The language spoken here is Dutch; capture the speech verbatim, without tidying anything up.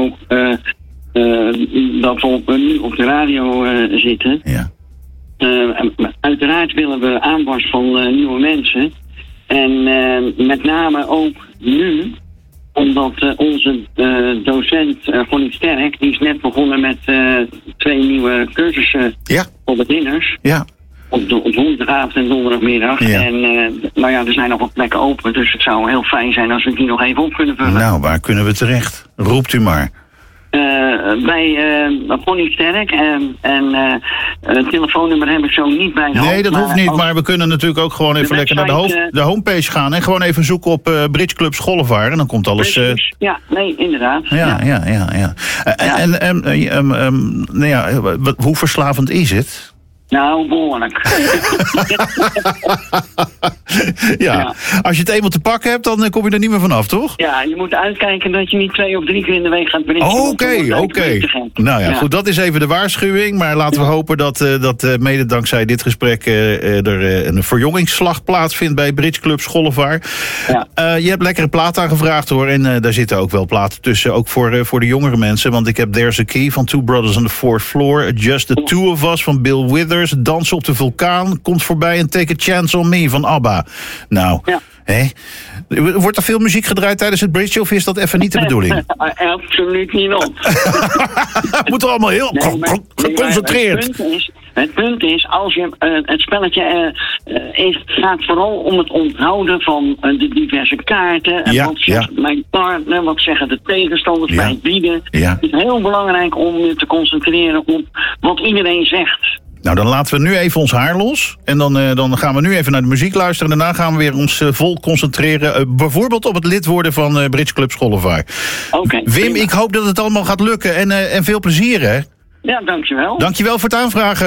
ook uh, uh, dat we op, uh, nu op de radio uh, zitten. Ja. Uh, uiteraard willen we aanwas van uh, nieuwe mensen. En uh, met name ook nu, omdat uh, onze uh, docent uh, Gonnie Sterk, die is net begonnen met uh, twee nieuwe cursussen ja. voor beginners. Ja. Op, de, op woensdagavond en donderdagmiddag. Ja. En uh, nou ja, er zijn nog wat plekken open, dus het zou heel fijn zijn als we die nog even op kunnen vullen. Nou, waar kunnen we terecht? Roept u maar. Uh, bij uh, Gonnie Sterk en, en uh, het telefoonnummer heb ik zo niet bij de Nee, hand, dat hoeft niet, maar we kunnen natuurlijk ook gewoon even lekker naar de, hoofd, de homepage gaan en gewoon even zoeken op uh, Bridge Club Schollevaar en dan komt alles... Uh... Ja, nee, inderdaad. Ja, ja, ja, ja. ja. Uh, ja. En, en um, um, um, nou ja, wat, hoe verslavend is het? Nou, behoorlijk. ja. ja, als je het eenmaal te pakken hebt, dan kom je er niet meer vanaf, toch? Ja, je moet uitkijken dat je niet twee of drie keer in de week gaat berichten. Oké, oké. Okay, okay. Nou ja, ja, goed, dat is even de waarschuwing. Maar laten we hopen dat, uh, dat uh, mede dankzij dit gesprek uh, er uh, een verjongingsslag plaatsvindt bij Bridge Club Schollevaar. Ja. Uh, je hebt lekkere plaat aangevraagd, hoor. En uh, daar zitten ook wel platen tussen, ook voor, uh, voor de jongere mensen. Want ik heb There's a Key van Two Brothers on the Fourth Floor. Just the Two of Us van Bill Withers. Dansen op de vulkaan komt voorbij en Take a Chance on Me van ABBA. Nou, ja. Hè? Wordt er veel muziek gedraaid tijdens het bridge of is dat even niet de bedoeling? Absoluut niet op. Moet er allemaal heel nee, maar, geconcentreerd. Het punt is, het punt is als je uh, het spelletje uh, uh, is, gaat vooral om het onthouden van uh, de diverse kaarten. En ja, wat zegt ja. mijn partner, wat zeggen de tegenstanders ja. bij het bieden. Ja. Het is heel belangrijk om je te concentreren op wat iedereen zegt. Nou, dan laten we nu even ons haar los. En dan, uh, dan gaan we nu even naar de muziek luisteren. En daarna gaan we weer ons uh, vol concentreren. Uh, bijvoorbeeld op het lid worden van uh, Bridge Club Schollevaar. Oké. Okay, Wim, prima. Ik hoop dat het allemaal gaat lukken. En, uh, en veel plezier, hè? Ja, dankjewel. Dankjewel voor het aanvragen.